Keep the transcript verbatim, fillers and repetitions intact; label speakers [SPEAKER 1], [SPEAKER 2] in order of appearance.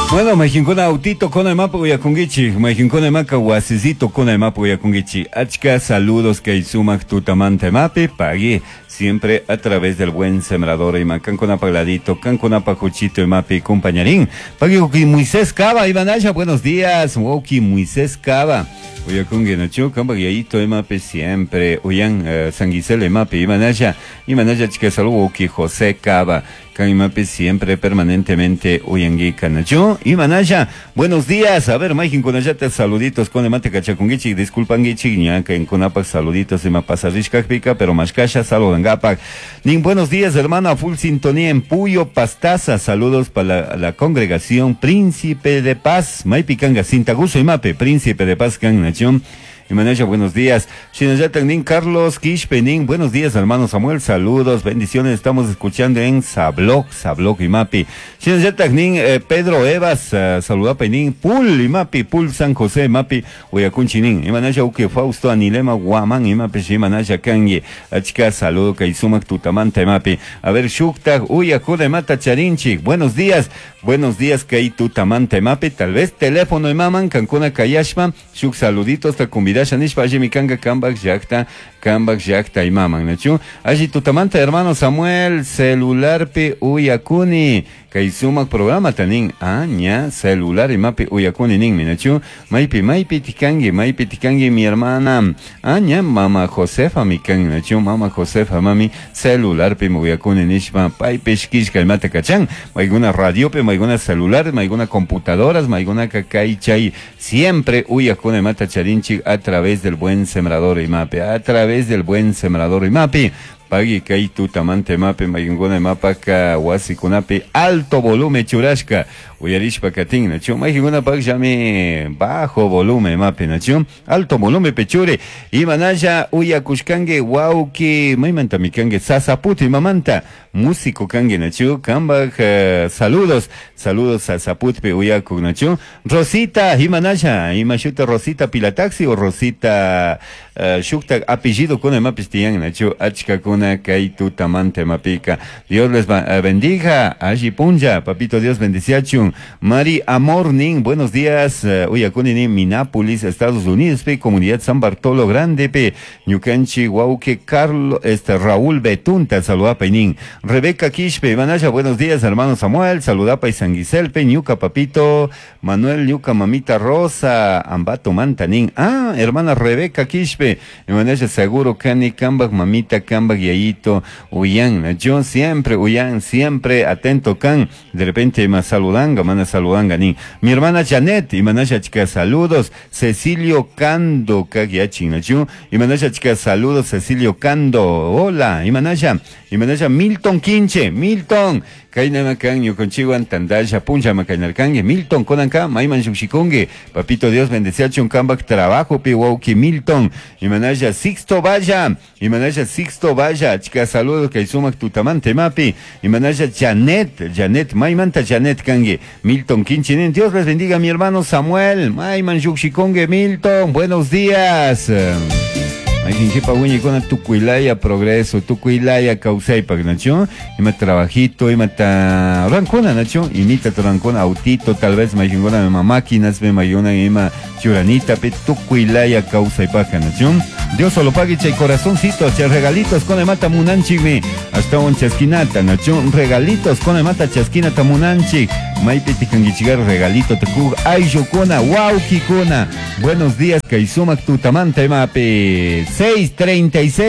[SPEAKER 1] Bueno, majinkuna autito con el mapa Uyakungichi, majinkuna maka wasisito con el mapa Uyakungichi. Achka, saludos que sumak tutamante mapi, pague siempre a través del buen sembrador y macan con apagladito, can con apajuchito y mapi compañerín. Pague Uki Moisés Cava, Ivanaya, buenos días, Uki Moisés Cava. Uyakungi nacho, cambagueito y mapi siempre, Uyan uh, San Gisele mapi, Ivanaya, Ivanaya chica saludo Uki José Cava. Caimape siempre, permanentemente, Uyangui Canacho. Y Manaya, buenos días. A ver, Majin Conayata, saluditos con el mate cachacungichi. Disculpan, Gichi, ñaca en Conapac, saluditos de Mapasarish Pica, pero Mashkasha, saludan Gapac. Nin, buenos días, hermano, a full sintonía en Puyo, Pastaza. Saludos para la, la congregación Príncipe de Paz. Maipicanga, Sintaguso y Mape, Príncipe de Paz, Can Nación. Y Manaya, buenos días. Shinayatanin, Carlos Kishpenin, buenos días, hermano Samuel, saludos, bendiciones, estamos escuchando en Sablok, Sablok y Mapi. Shinayatanin, eh, Pedro Evas, uh, saludapenin, Pul y Mapi, Pul San José, Mapi, Uyacunchinin. Y Manaya, Uke Fausto, Anilema, Guaman y Mapi, Shimanaya, Kanye, Achka, saludo, Kaisumak, Tutamanta y Mapi. A ver, Shukta, Uyakude, Mata Charinchi, buenos días, buenos días, Kai Tutamanta y Mapi, tal vez teléfono y maman, Cancuna Kayashma, Shuk, saluditos, ta cumbida. Shanish Paji Mikanga Kambak Yakta Kambak Yakta y Maman Nachu Allí Tutamanta hermano Samuel celular pe Uyakuni Kaisumak programa tanin aña celular y mapi Uyakuni nin minachu Maipi Maipi Tikangi Maipi Tikangi mi hermana aña mama Josefa Mikan nachu mama Josefa mami celular pe Uyakuni nishma pai peshkish kalmata kachan maiguna radio pe maiguna celular maiguna computadoras maiguna kakai chay siempre Uyakuni mata charinchi a través del buen sembrador y mape, a través del buen sembrador y mape, pagi kai tu tamante mape, mayungona mapaka, wasi kunape, alto volumen churashka, uyarish pakatin, nacho, mayungona pag llame bajo volumen mape, nacho, alto volumen pechure, y manaya uyakushkange, wauki, maymanta mikange, sasaputi mamanta, músico kange, nacho, kambak, uh, saludos, saludos sasaputpe uyaku, nacho, Rosita, y manaya, y mashuta Rosita Pilataxi o Rosita uh, Shukta, apellido con el mapistian, nacho, achka kuna kai tu tamante mapica. Dios les uh, bendiga, Aji Punja, papito Dios bendiciachun. Mari Amor Nin, buenos días, uh, uyakuni nin Minneapolis, Estados Unidos, pe, comunidad San Bartolo Grande, pe, Ñucanchi, Guauque, Carlos, este, Raúl Betunta, saludapa y nin. Rebeca Quispe, Manaya, buenos días, hermano Samuel, saludapa y San Guiselpe, Ñuca, papito, Manuel, Ñuca, mamita Rosa, Ambato Mantanin. Ah, hermana Rebeca Quispe, Manaya, seguro, Cani, Cambak, mamita, Cambak, Yayito, Uyan, yo siempre, Uyan, siempre atento, Can, de repente, me saludanga, mana saludanga, ni. Mi hermana Janet, y Manaya, chica, saludos, Cecilio Cando, Kagiachin, yo, y Manaya, chica, saludos, Cecilio Cando, hola, y Manaya, y Manaya, Milton Quinche, Milton, Kainamakan, Yuconchiwan, Tandaya, Punja, Macainarkange, Milton, Konanka, Maiman Yuxikonge, Papito Dios, bendeciacho, Kambak, trabajo, Piwauki, Milton, y Manaya, Sixto Vaya, y Manaya, Sixto Vaya, chica, saludos, Kaisumak, Tutamante, Mapi, y Manaya, Janet, Janet, Maimanta, Janet, Kange, Milton, Quinchinen, Dios les bendiga, mi hermano Samuel, Maiman Yuxikonge, Milton, buenos días. Majinjepa Winnie con Tucuilaya Progreso, Tucuilaya Causeipa, Nacho, y me trabajito, y me ta rancona, Nacho, imita tu rancona, autito, tal vez Majingona me máquinas, me mayona y me churanita, pe Tucuilaya Causeipa, Nacho. Dios solo pague chay corazoncitos, chay regalitos con el mata munanchi, hasta un chasquinata, Nacho, regalitos con el mata chasquinata munanchi, maipiti canguichigar regalito te cug, ay yokona, wow kikona, buenos días, Kaisumak Tutamante Mape. seis treinta y seis